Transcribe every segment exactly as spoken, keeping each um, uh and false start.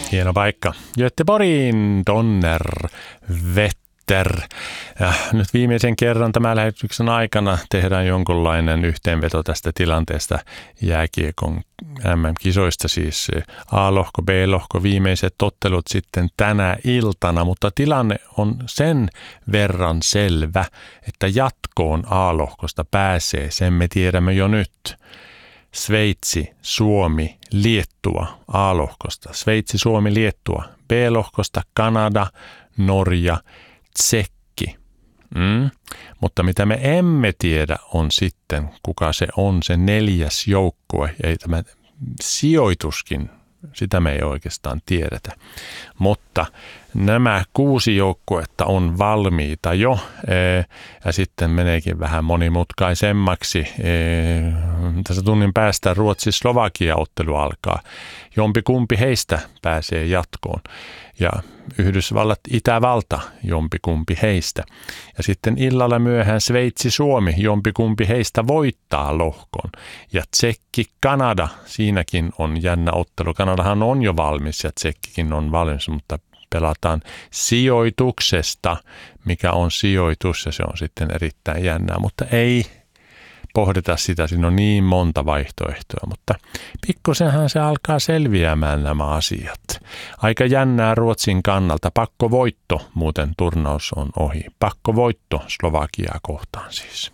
Hieno paikka. Göteborgin Donner Wetter. Ja nyt viimeisen kerran tämän lähetyksen aikana tehdään jonkunlainen yhteenveto tästä tilanteesta jääkiekon M M-kisoista, siis A-lohko, B-lohko, viimeiset ottelut sitten tänä iltana, mutta tilanne on sen verran selvä, että jatkoon A-lohkosta pääsee, sen me tiedämme jo nyt. Sveitsi, Suomi, Liettua A-lohkosta, Sveitsi, Suomi, Liettua B-lohkosta, Kanada, Norja, Tsekki. Mm. Mutta mitä me emme tiedä on sitten, kuka se on se neljäs joukkue, ja tämä sijoituskin, sitä me ei oikeastaan tiedetä. Mutta nämä kuusi joukkuetta on valmiita jo, ja sitten meneekin vähän monimutkaisemmaksi. Tässä tunnin päästä Ruotsi-Slovakia-ottelu alkaa. Jompikumpi heistä pääsee jatkoon. Ja Yhdysvallat, Itävalta, jompikumpi heistä. Ja sitten illalla myöhään Sveitsi-Suomi, jompikumpi heistä voittaa lohkon. Ja Tsekki, Kanada, siinäkin on jännä ottelu. Kanadahan on jo valmis ja Tsekkikin on valmis, mutta pelataan sijoituksesta, mikä on sijoitus, ja se on sitten erittäin jännää, mutta ei pohdita sitä, siinä on niin monta vaihtoehtoa, mutta pikkusenhan se alkaa selviämään nämä asiat. Aika jännää Ruotsin kannalta, pakkovoitto, muuten turnaus on ohi, pakkovoitto Slovakiaa kohtaan siis.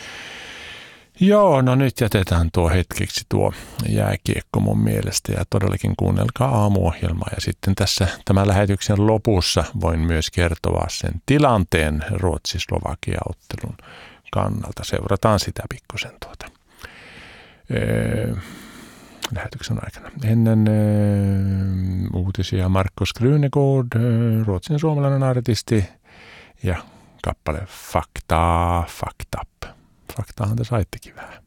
Joo, no nyt jätetään tuo hetkeksi tuo jääkiekko mun mielestä ja todellakin kuunnelkaa aamuohjelmaa. Ja sitten tässä tämän lähetyksen lopussa voin myös kertoa sen tilanteen Ruotsi-Slovakia-ottelun kannalta. Seurataan sitä pikkusen tuota öö, lähetyksen aikana. Ennen öö, uutisia Markus Grünegård, öö, ruotsin suomalainen artisti ja kappale Faktaa, Faktap. Faktaahan te saittekin vähän.